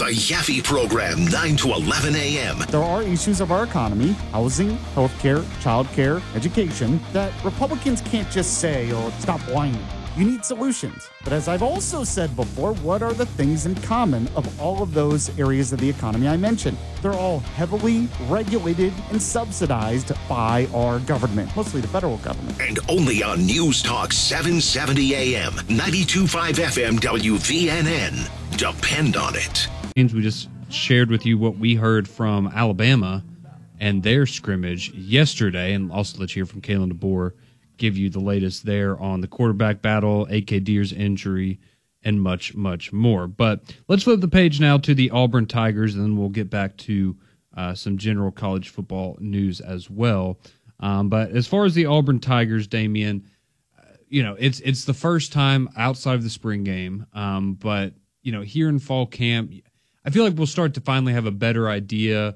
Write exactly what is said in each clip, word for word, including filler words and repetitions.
The Yaffe Program, nine to eleven a.m. There are issues of our economy, housing, healthcare, childcare, education, that Republicans can't just say, oh, stop whining. You need solutions. But as I've also said before, what are the things in common of all of those areas of the economy I mentioned? They're all heavily regulated and subsidized by our government, mostly the federal government. And only on News Talk seven seventy a.m., ninety-two point five F M W V N N. Depend on it. We just shared with you what we heard from Alabama and their scrimmage yesterday, and also let you hear from Kalen DeBoer, give you the latest there on the quarterback battle, A K Deer's injury, and much, much more. But let's flip the page now to the Auburn Tigers, and then we'll get back to uh, some general college football news as well. Um, but as far as the Auburn Tigers, Damian, uh, you know, it's it's the first time outside of the spring game, um, but, you know, here in fall camp, I feel like we'll start to finally have a better idea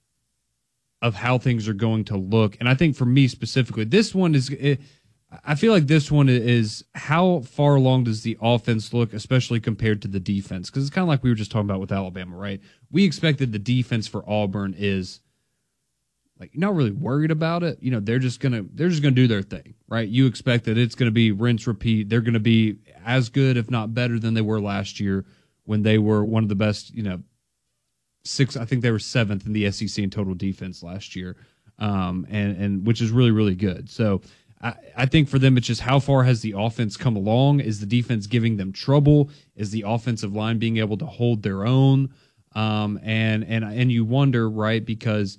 of how things are going to look. And I think for me specifically, this one is, it, I feel like this one is how far along does the offense look, especially compared to the defense? Because it's kind of like we were just talking about with Alabama, right? We expected the defense for Auburn is like, you're not really worried about it. You know, they're just going to, they're just going to do their thing, right? You expect that it's going to be rinse, repeat. They're going to be as good, if not better than they were last year when they were one of the best, you know, Six, I think they were seventh in the S E C in total defense last year, um, and and which is really really good. So I, I think for them it's just how far has the offense come along? Is the defense giving them trouble? Is the offensive line being able to hold their own? Um, and and and you wonder, right? Because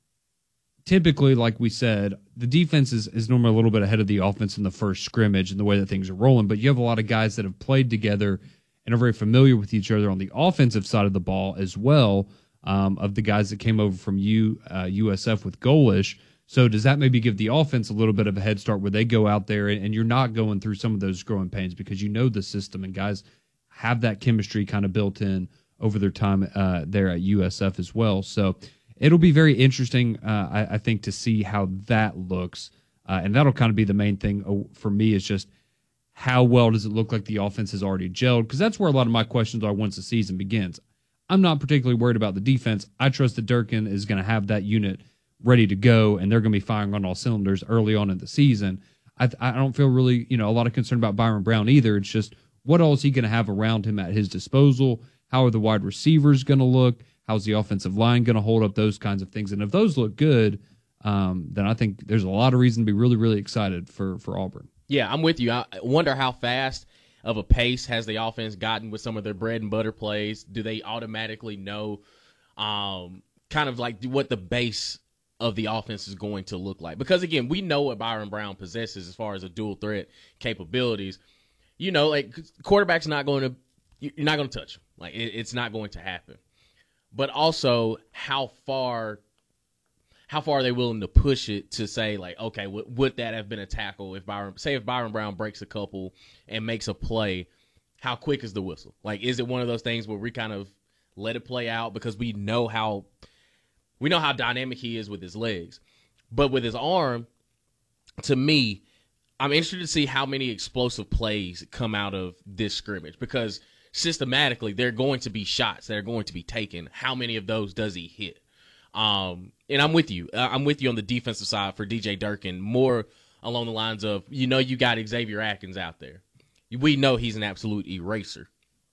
typically, like we said, the defense is is normally a little bit ahead of the offense in the first scrimmage and the way that things are rolling. But you have a lot of guys that have played together and are very familiar with each other on the offensive side of the ball as well, um, of the guys that came over from U, uh, U S F with Golish. So does that maybe give the offense a little bit of a head start where they go out there and, and you're not going through some of those growing pains because you know the system and guys have that chemistry kind of built in over their time uh, there at U S F as well. So it'll be very interesting, uh, I, I think, to see how that looks. Uh, and that'll kind of be the main thing for me is just how well does it look like the offense has already gelled? Because that's where a lot of my questions are once the season begins. I'm not particularly worried about the defense. I trust that Durkin is going to have that unit ready to go, and they're going to be firing on all cylinders early on in the season. I, I don't feel really, you know, a lot of concern about Byron Brown either. It's just what else is he going to have around him at his disposal? How are the wide receivers going to look? How's the offensive line going to hold up? Those kinds of things. And if those look good, um, then I think there's a lot of reason to be really, really excited for, for Auburn. Yeah, I'm with you. I wonder how fast of a pace has the offense gotten with some of their bread and butter plays. Do they automatically know um, kind of like what the base of the offense is going to look like? Because, again, we know what Byron Brown possesses as far as a dual threat capabilities. You know, like quarterback's not going to – you're not going to touch him. Like, it, it's not going to happen. But also how far – how far are they willing to push it to say, like, okay, w- would that have been a tackle if Byron, say if Byron Brown breaks a couple and makes a play, how quick is the whistle? Like, is it one of those things where we kind of let it play out because we know how, we know how dynamic he is with his legs, but with his arm, to me, I'm interested to see how many explosive plays come out of this scrimmage because systematically there are going to be shots that are going to be taken. How many of those does he hit? Um, and I'm with you. I'm with you on the defensive side for D J Durkin, more along the lines of, you know, you got Xavier Atkins out there. We know he's an absolute eraser.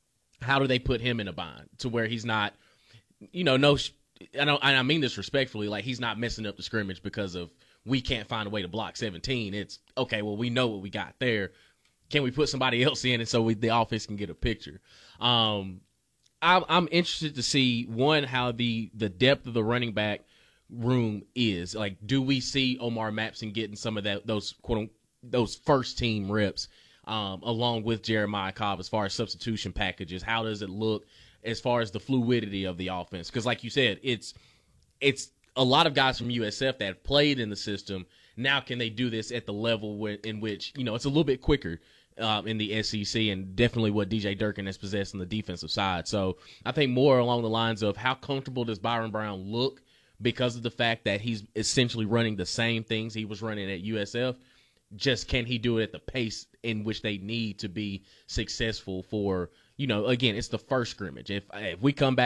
How do they put him in a bind to where he's not, you know, no, I don't, and I mean this respectfully, like he's not messing up the scrimmage because of we can't find a way to block seventeen. It's okay. Well, we know what we got there. Can we put somebody else in it so we, the offense can get a picture? Um, I'm, I'm interested to see, one, how the, the depth of the running back room is. Like, do we see Omar Mapson getting some of that those quote those first team reps um, along with Jeremiah Cobb as far as substitution packages? How does it look as far as the fluidity of the offense? Because, like you said, it's it's a lot of guys from U S F that have played in the system. Now, can they do this at the level where, in which, you know, it's a little bit quicker uh, in the S E C, and definitely what D J Durkin has possessed on the defensive side. So I think more along the lines of how comfortable does Byron Brown look because of the fact that he's essentially running the same things he was running at U S F. Just can he do it at the pace in which they need to be successful for, you know, again, it's the first scrimmage. If if we come back